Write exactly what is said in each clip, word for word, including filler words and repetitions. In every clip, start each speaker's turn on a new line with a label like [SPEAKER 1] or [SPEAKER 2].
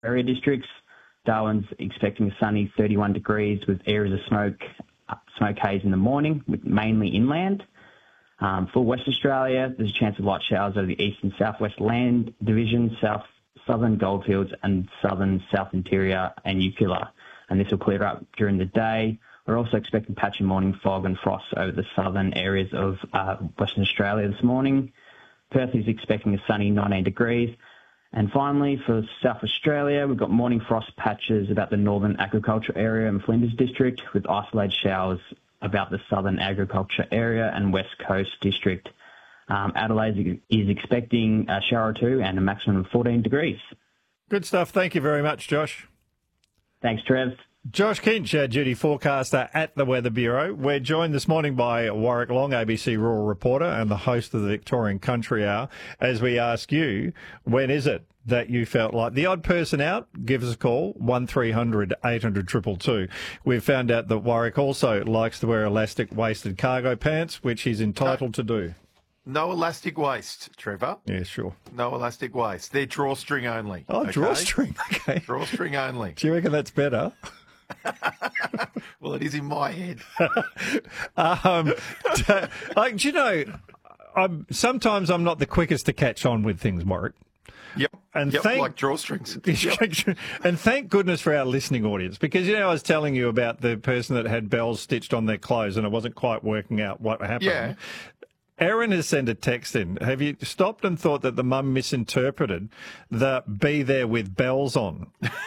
[SPEAKER 1] area districts. Darwin's expecting a sunny thirty-one degrees with areas of smoke, smoke haze in the morning, with mainly inland. Um, for West Australia, there's a chance of light showers over the east and southwest land division, south southern Goldfields and southern South Interior and Eucula, and this will clear up during the day. We're also expecting patchy morning fog and frost over the southern areas of uh, Western Australia this morning. Perth is expecting a sunny nineteen degrees. And finally, for South Australia, we've got morning frost patches about the northern agriculture area and Flinders district, with isolated showers about the southern agriculture area and west coast district. Um, Adelaide is expecting a shower or two and a maximum of fourteen degrees.
[SPEAKER 2] Good stuff. Thank you very much, Josh.
[SPEAKER 1] Thanks, Trev.
[SPEAKER 2] Josh Kinch, our duty forecaster at the Weather Bureau. We're joined this morning by Warwick Long, A B C rural reporter and the host of the Victorian Country Hour, as we ask you, when is it that you felt like the odd person out? Give us a call, one three hundred eight hundred two two two. We've found out that Warwick also likes to wear elastic waisted cargo pants, which he's entitled to do.
[SPEAKER 3] No elastic waist, Trevor.
[SPEAKER 2] Yeah, sure.
[SPEAKER 3] No elastic waist. They're drawstring only.
[SPEAKER 2] Oh,
[SPEAKER 3] okay?
[SPEAKER 2] drawstring. Okay.
[SPEAKER 3] Drawstring only.
[SPEAKER 2] Do you reckon that's better?
[SPEAKER 3] Well, it is in my head.
[SPEAKER 2] um, t- like, do you know, I'm, sometimes I'm not the quickest to catch on with things, Warwick.
[SPEAKER 3] Yep.
[SPEAKER 2] And
[SPEAKER 3] yep,
[SPEAKER 2] thank,
[SPEAKER 3] like drawstrings.
[SPEAKER 2] Yep. And thank goodness for our listening audience, because, you know, I was telling you about the person that had bells stitched on their clothes and I wasn't quite working out what happened.
[SPEAKER 3] Yeah.
[SPEAKER 2] Erin has sent a text in. Have you stopped and thought that the mum misinterpreted the be there with bells on?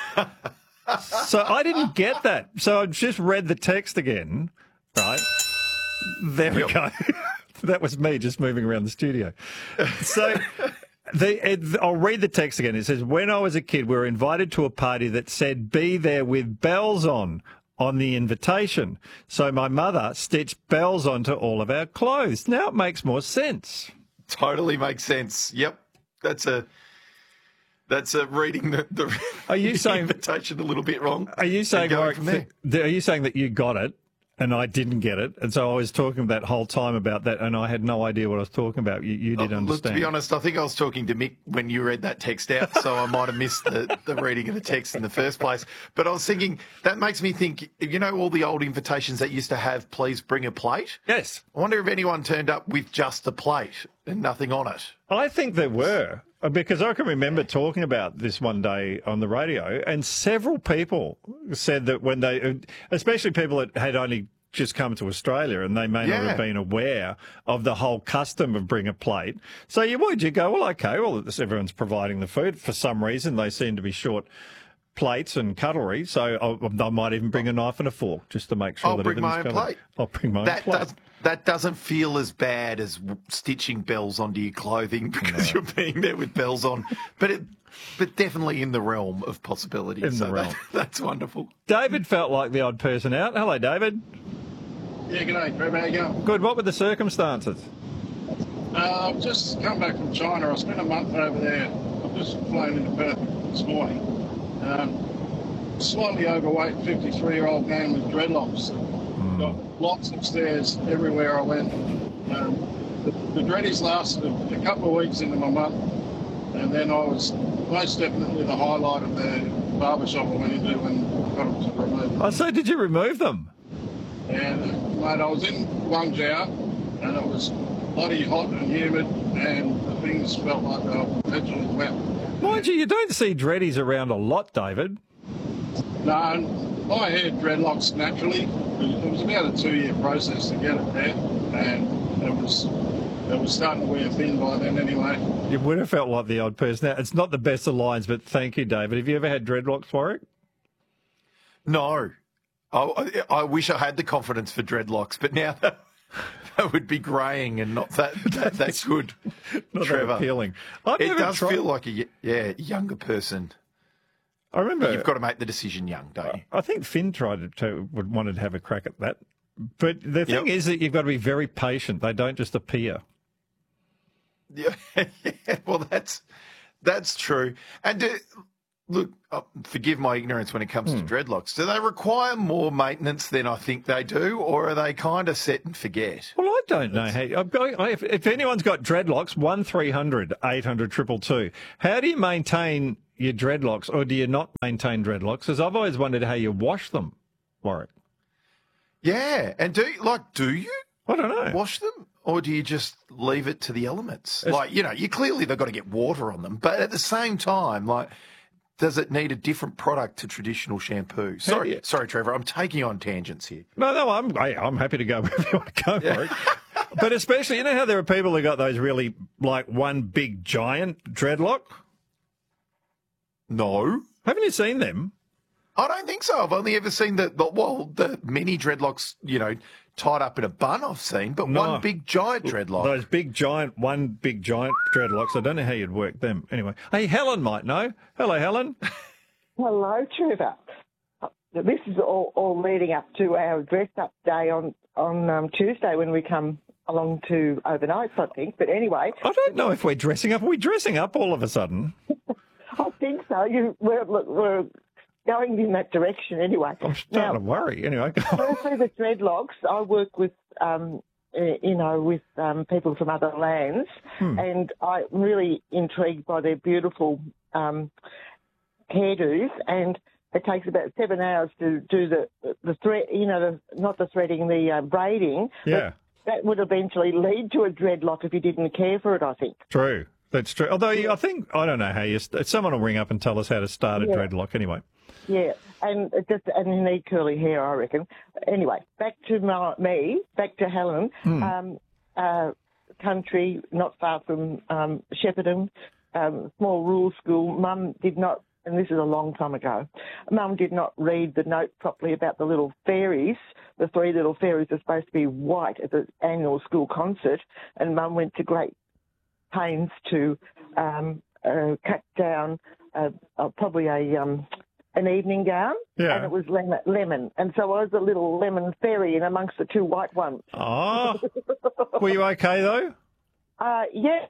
[SPEAKER 2] So I didn't get that. So I just read the text again, right? There we
[SPEAKER 3] yep.
[SPEAKER 2] go. That was me just moving around the studio. So the, it, I'll read the text again. It says, when I was a kid, we were invited to a party that said be there with bells on on the invitation. So my mother stitched bells onto all of our clothes. Now it makes more sense.
[SPEAKER 3] Totally makes sense. Yep. That's a... That's uh, reading the, the,
[SPEAKER 2] are you
[SPEAKER 3] the
[SPEAKER 2] saying,
[SPEAKER 3] invitation a little bit wrong.
[SPEAKER 2] Are you saying, Warwick,
[SPEAKER 3] th-
[SPEAKER 2] are you saying that you got it and I didn't get it? And so I was talking that whole time about that and I had no idea what I was talking about. You, you didn't
[SPEAKER 3] oh,
[SPEAKER 2] understand.
[SPEAKER 3] Look, to be honest, I think I was talking to Mick when you read that text out, so I might have missed the, the reading of the text in the first place. But I was thinking, that makes me think, you know, all the old invitations that used to have, please bring a plate?
[SPEAKER 2] Yes.
[SPEAKER 3] I wonder if anyone turned up with just a plate and nothing on it.
[SPEAKER 2] I think there were. Because I can remember talking about this one day on the radio, and several people said that when they, especially people that had only just come to Australia and they may
[SPEAKER 3] yeah.
[SPEAKER 2] not have been aware of the whole custom of bring a plate. So you would, you go, well, okay, well, this, everyone's providing the food. For some reason, they seem to be short plates and cutlery, so I'll, I might even bring a knife and a fork just to make sure
[SPEAKER 3] I'll
[SPEAKER 2] that
[SPEAKER 3] bring my own
[SPEAKER 2] covered.
[SPEAKER 3] plate.
[SPEAKER 2] I'll bring my
[SPEAKER 3] that
[SPEAKER 2] own plate.
[SPEAKER 3] Does, that doesn't feel as bad as stitching bells onto your clothing because no. you're being there with bells on, but it, but definitely in the realm of possibility.
[SPEAKER 2] In
[SPEAKER 3] so
[SPEAKER 2] the realm.
[SPEAKER 3] That, that's wonderful.
[SPEAKER 2] David felt like the odd person out. Hello, David.
[SPEAKER 4] Yeah, g'day, Trevor. How you going?
[SPEAKER 2] Good. What were the circumstances?
[SPEAKER 4] Uh, I've just come back from China. I spent a month over there. I've just flown into Perth this morning. Um, slightly overweight fifty-three-year-old man with dreadlocks. Mm. Got lots of stairs everywhere I went. Um, the, the dreadies lasted a, a couple of weeks into my month, and then I was most definitely the highlight of the barbershop I went into when I got them to remove them.
[SPEAKER 2] Oh, so did you remove them?
[SPEAKER 4] And, uh, mate, I was in Guangzhou, and it was bloody hot and humid, and the things felt like they were perpetually wet.
[SPEAKER 2] Mind you, you don't see dreadies around a lot, David.
[SPEAKER 4] No, I had dreadlocks naturally. It was about a two-year process to get it there, and it was it was starting to wear thin by then anyway.
[SPEAKER 2] You would have felt like the odd person. Now, it's not the best of lines, but thank you, David. Have you ever had dreadlocks, Warwick?
[SPEAKER 3] No. I, I wish I had the confidence for dreadlocks, but now that, that would be greying and not that that, that good.
[SPEAKER 2] Not
[SPEAKER 3] Trevor.
[SPEAKER 2] that appealing. I've
[SPEAKER 3] it
[SPEAKER 2] never
[SPEAKER 3] does
[SPEAKER 2] tried...
[SPEAKER 3] feel like a yeah younger person.
[SPEAKER 2] I remember
[SPEAKER 3] You've got to make the decision young, don't you?
[SPEAKER 2] I think Finn tried to, to would wanted to have a crack at that, but the thing yep. is that you've got to be very patient. They don't just appear.
[SPEAKER 3] Yeah, yeah well, that's that's true. And uh, look, uh, forgive my ignorance when it comes hmm. to dreadlocks. Do they require more maintenance than I think they do, or are they kind of set and forget?
[SPEAKER 2] Well, I don't know. Hey, I've got, if, if anyone's got dreadlocks, one three hundred eight hundred two two two. How do you maintain your dreadlocks, or do you not maintain dreadlocks? Because I've always wondered how you wash them, Warwick.
[SPEAKER 3] Yeah, and do you, like do you
[SPEAKER 2] I don't know.
[SPEAKER 3] wash them, or do you just leave it to the elements?
[SPEAKER 2] It's-
[SPEAKER 3] like you know, you clearly they've got to get water on them, but at the same time, like. Does it need a different product to traditional shampoo? Sorry,
[SPEAKER 2] yeah.
[SPEAKER 3] sorry, Trevor. I'm taking you on tangents here.
[SPEAKER 2] No, no, I'm I, I'm happy to go wherever you want to go, Warwick. But especially, you know how there are people who got those really, like, one big giant dreadlock?
[SPEAKER 3] No,
[SPEAKER 2] Haven't you seen them?
[SPEAKER 3] I don't think so. I've only ever seen the, the well, the mini dreadlocks, you know, tied up in a bun. I've seen, but
[SPEAKER 2] No.
[SPEAKER 3] one big giant dreadlock.
[SPEAKER 2] Those big giant, one big giant dreadlocks. I don't know how you'd work them. Anyway, hey, Helen might know. Hello, Helen.
[SPEAKER 5] Hello, Trevor. This is all, all leading up to our dress-up day on, on um, Tuesday when we come along to overnights, I think. But anyway,
[SPEAKER 2] I don't know if we're dressing up. Are we dressing up all of a sudden?
[SPEAKER 5] I think so. You, we're, we're going in that direction anyway.
[SPEAKER 2] I'm starting to worry. Anyway, go on.
[SPEAKER 5] Firstly, the dreadlocks. I work with, um, uh, you know, with um, people from other lands,
[SPEAKER 2] Hmm.
[SPEAKER 5] and I'm really intrigued by their beautiful um, hairdos. And it takes about seven hours to do the the thread. You know, the, not the threading, the uh, braiding.
[SPEAKER 2] Yeah,
[SPEAKER 5] That would eventually lead to a dreadlock if you didn't care for it, I think.
[SPEAKER 2] true. That's true. Although you- I think, I don't know how you, st- someone will ring up and tell us how to start a
[SPEAKER 5] Yeah.
[SPEAKER 2] dreadlock anyway.
[SPEAKER 5] Yeah, and it just and you need curly hair, I reckon. Anyway, back to my, me, back to Helen. Um, uh, country not far from um, Shepparton, um, small rural school. Mum did not, and this is a long time ago. Mum did not read the note properly about the little fairies. The three little fairies are supposed to be white at the annual school concert, and Mum went to great pains to um, uh, cut down uh, uh, probably a um, an evening gown,
[SPEAKER 2] Yeah.
[SPEAKER 5] and it was lemon, lemon. And so I was a little lemon fairy in amongst the two white ones.
[SPEAKER 2] Oh, were you okay though?
[SPEAKER 5] Uh, yeah,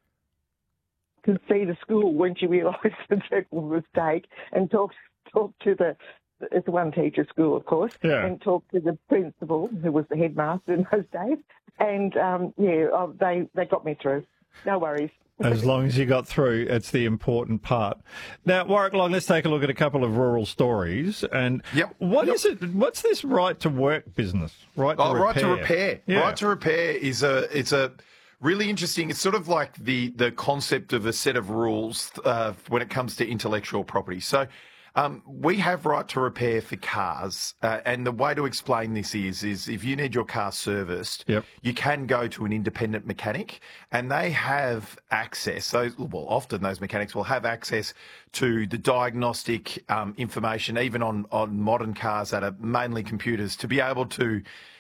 [SPEAKER 5] could see the school when she realised the dreadful mistake and talked talked to the. It's a one-teacher school, of course,
[SPEAKER 2] Yeah.
[SPEAKER 5] and talked to the principal, who was the headmaster in those days. And, um, yeah, oh, they, they got me through. No worries.
[SPEAKER 2] As long as you got through, it's the important part. Now, Warwick Long, let's take a look at a couple of rural stories. And
[SPEAKER 3] Yep.
[SPEAKER 2] what
[SPEAKER 3] Yep.
[SPEAKER 2] is it? What's this right to work business? Right to
[SPEAKER 3] Oh,
[SPEAKER 2] repair.
[SPEAKER 3] right to repair.
[SPEAKER 2] Yeah.
[SPEAKER 3] Right to repair is a it's a really interesting. It's sort of like the the concept of a set of rules uh, when it comes to intellectual property. So. Um, we have right to repair for cars, uh, and the way to explain this is, is if you need your car serviced,
[SPEAKER 2] Yep.
[SPEAKER 3] you can go to an independent mechanic, and they have access. Those, well, often those mechanics will have access to the diagnostic um, information, even on on modern cars that are mainly computers, to be able to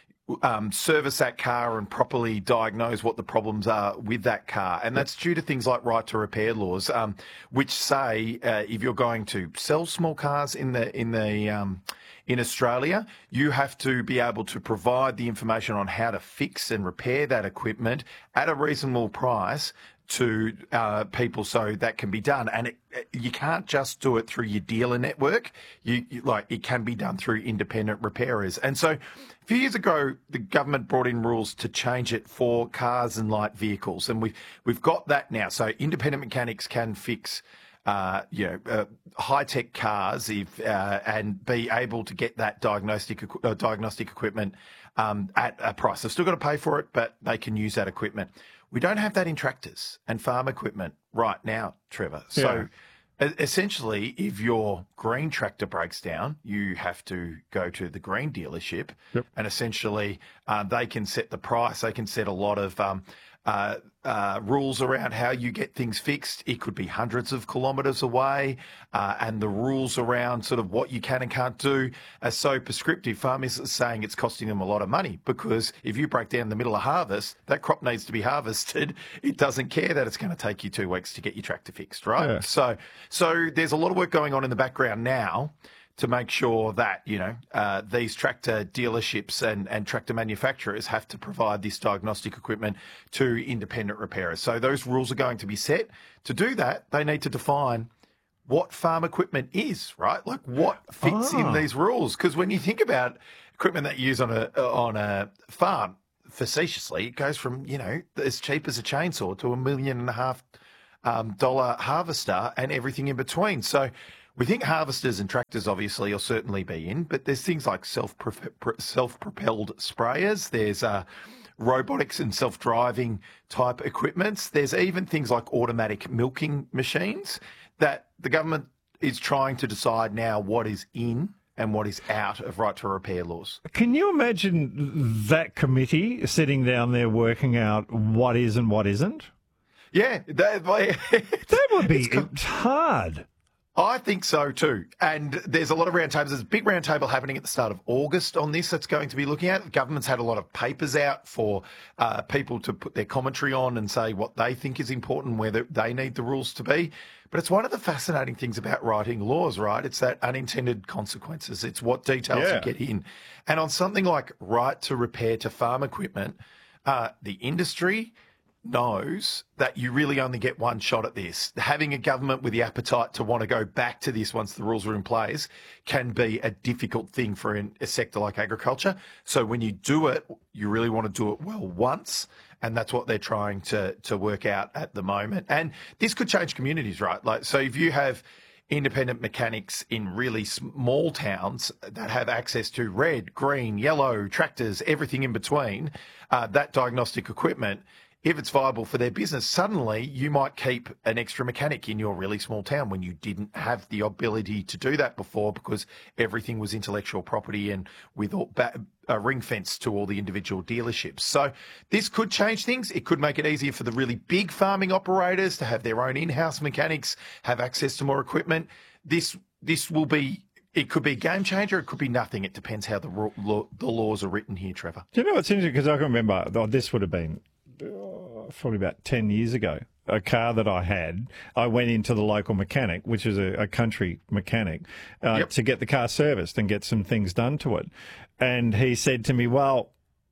[SPEAKER 3] um, service that car and properly diagnose what the problems are with that car. And that's due to things like right to repair laws, um, which say uh, if you're going to sell small cars in the in the um, in Australia, you have to be able to provide the information on how to fix and repair that equipment at a reasonable price to uh, people, so that can be done. And it, you can't just do it through your dealer network. You, you like it can be done through independent repairers. And so, a few years ago, the government brought in rules to change it for cars and light vehicles, and we've we've got that now. So independent mechanics can fix. Uh, you know, uh, high-tech cars, if uh, and be able to get that diagnostic equi- uh, diagnostic equipment um, at a price. They've still got to pay for it, but they can use that equipment. We don't have that in tractors and farm equipment right now, Trevor. So e- essentially, if your green tractor breaks down, you have to go to the green dealership,
[SPEAKER 2] Yep.
[SPEAKER 3] and essentially uh, they can set the price. They can set a lot of um, uh, uh, rules around how you get things fixed. It could be hundreds of kilometres away, uh, and the rules around sort of what you can and can't do are so prescriptive. Farmers are saying it's costing them a lot of money, because if you break down in the middle of harvest, that crop needs to be harvested. It doesn't care that it's going to take you two weeks to get your tractor fixed, right?
[SPEAKER 2] Yeah.
[SPEAKER 3] So, so there's a lot of work going on in the background now to make sure that, you know, uh, these tractor dealerships and, and tractor manufacturers have to provide this diagnostic equipment to independent repairers. So those rules are going to be set. To do that, they need to define what farm equipment is, right? Like what fits
[SPEAKER 2] Ah.
[SPEAKER 3] in these rules. Because when you think about equipment that you use on a on a farm, facetiously, it goes from, you know, as cheap as a chainsaw to a million and a half um, dollar harvester and everything in between. So we think harvesters and tractors obviously will certainly be in, but there's things like self self-propelled sprayers. There's uh, robotics and self-driving type equipments. There's even things like automatic milking machines that the government is trying to decide now what is in and what is out of right to repair laws.
[SPEAKER 2] Can you imagine that committee sitting down there working out what is and what isn't?
[SPEAKER 3] Yeah, that,
[SPEAKER 2] that would be hard.
[SPEAKER 3] I think so too. And there's a lot of roundtables. There's a big roundtable happening at the start of August on this that's going to be looking at. The government's had a lot of papers out for uh, people to put their commentary on and say what they think is important, whether they need the rules to be. But it's one of the fascinating things about writing laws, right? It's that unintended consequences. It's what details
[SPEAKER 2] yeah.
[SPEAKER 3] you get in. And on something like right to repair to farm equipment, uh, the industry knows that you really only get one shot at this. Having a government with the appetite to want to go back to this once the rules are in place can be a difficult thing for a sector like agriculture. So when you do it, you really want to do it well once, and that's what they're trying to to work out at the moment. And this could change communities, right? Like, so if you have independent mechanics in really small towns that have access to red, green, yellow tractors, everything in between, uh, that diagnostic equipment, if it's viable for their business, suddenly you might keep an extra mechanic in your really small town when you didn't have the ability to do that before because everything was intellectual property and with all ba- a ring fence to all the individual dealerships. So this could change things. It could make it easier for the really big farming operators to have their own in-house mechanics, have access to more equipment. This this will be It could be a game changer. It could be nothing. It depends how the law, the laws are written here, Trevor.
[SPEAKER 2] Do you know what's interesting? Because I can remember, oh, this would have been probably about ten years ago, a car that I had, I went into the local mechanic, which is a, a country mechanic, uh,
[SPEAKER 3] yep.
[SPEAKER 2] to get the car serviced and get some things done to it. And he said to me, well,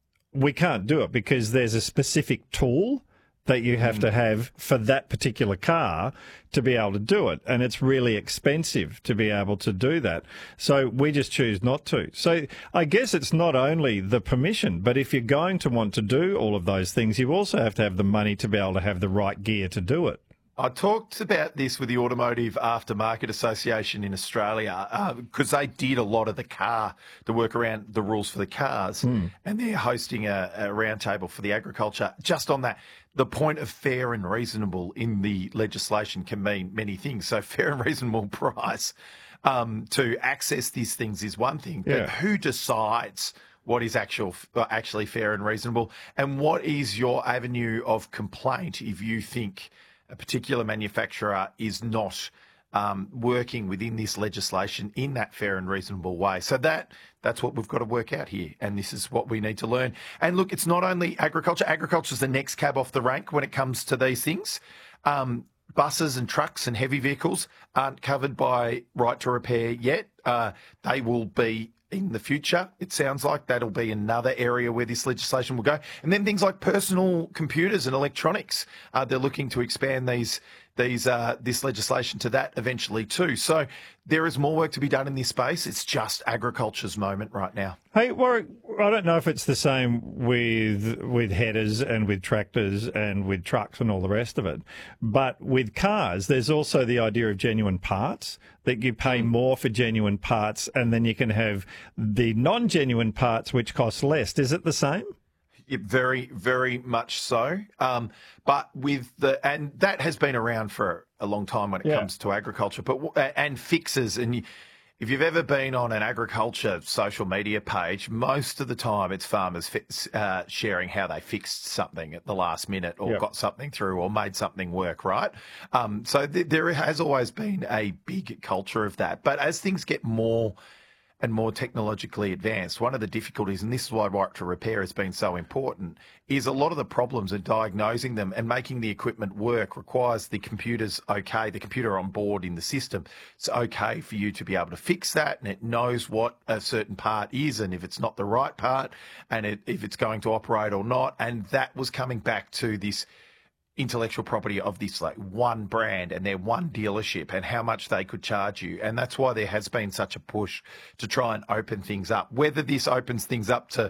[SPEAKER 2] we can't do it because there's a specific tool that you have to have for that particular car to be able to do it. And it's really expensive to be able to do that. So we just choose not to. So I guess it's not only the permission, but if you're going to want to do all of those things, you also have to have the money to be able to have the right gear to do it.
[SPEAKER 3] I talked about this with the Automotive Aftermarket Association in Australia because uh, they did a lot of the car, the work around the rules for the cars, mm. and they're hosting a, a roundtable for the agriculture just on that. The point of fair and reasonable in the legislation can mean many things. So fair and reasonable price um, to access these things is one thing, but
[SPEAKER 2] yeah.
[SPEAKER 3] who decides what is actual, actually fair and reasonable, and what is your avenue of complaint if you think a particular manufacturer is not um, working within this legislation in that fair and reasonable way. So that that's what we've got to work out here, and this is what we need to learn. And look, it's not only agriculture. Agriculture is the next cab off the rank when it comes to these things. Um, buses and trucks and heavy vehicles aren't covered by right to repair yet. Uh, they will be in the future. It sounds like that'll be another area where this legislation will go. And then things like personal computers and electronics, uh, they're looking to expand these these uh, this legislation to that eventually too. So there is more work to be done in this space. It's just agriculture's moment right now.
[SPEAKER 2] Hey, Warwick, I don't know if it's the same with with headers and with tractors and with trucks and all the rest of it, but with cars, there's also the idea of genuine parts, that you pay more for genuine parts and then you can have the non-genuine parts which cost less. Is it the same?
[SPEAKER 3] Yeah, very, very much so. Um, but with the, and that has been around for a long time when it
[SPEAKER 2] yeah. comes
[SPEAKER 3] to agriculture, but, and fixes. And you, if you've ever been on an agriculture social media page, most of the time it's farmers uh, sharing how they fixed something at the last minute or
[SPEAKER 2] yep.
[SPEAKER 3] got something through or made something work, right? Um, so th- there has always been a big culture of that. But as things get more and more technologically advanced, one of the difficulties, and this is why right to repair has been so important, is a lot of the problems in diagnosing them and making the equipment work requires the computer's okay, the computer on board in the system. It's okay for you to be able to fix that, and it knows what a certain part is and if it's not the right part and it, if it's going to operate or not. And that was coming back to this intellectual property of this like one brand and their one dealership and how much they could charge you. And that's why there has been such a push to try and open things up. Whether this opens things up to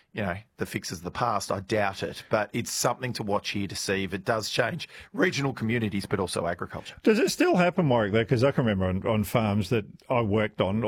[SPEAKER 3] you know, the fixes of the past. I doubt it. But it's something to watch here to see if it does change regional communities, but also agriculture.
[SPEAKER 2] Does it still happen, Warwick, though? Because I can remember on, on farms that I worked on,